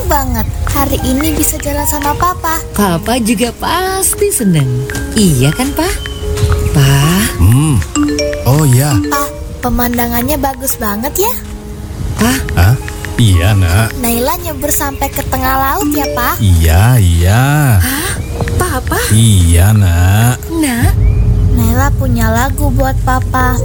banget hari ini bisa jalan sama Papa. Papa juga pasti seneng. Iya kan, Pa? Pa? Oh iya. Pa, pemandangannya bagus banget ya. Pa? Hah? Iya, Nak. Naila nyebur sampai ke tengah laut ya, Pa? Iya. Hah? Papa? Iya, Nak. Nak? Naila punya lagu buat Papa.